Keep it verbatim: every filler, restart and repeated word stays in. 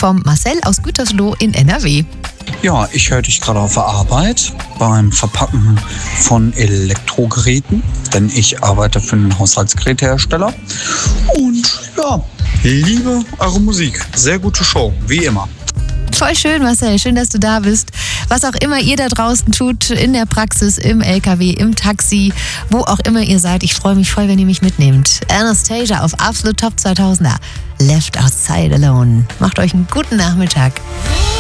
vom Marcel aus Gütersloh in N R W. Ja, ich höre dich gerade auf der Arbeit beim Verpacken von Elektrogeräten, denn ich arbeite für einen Haushaltsgerätehersteller. Und ja, liebe eure Musik. Sehr gute Show, wie immer. Voll schön, Marcel. Schön, dass du da bist. Was auch immer ihr da draußen tut, in der Praxis, im L K W, im Taxi, wo auch immer ihr seid. Ich freue mich voll, wenn ihr mich mitnehmt. Anastasia auf Absolute Top zweitausender. Left Outside Alone. Macht euch einen guten Nachmittag.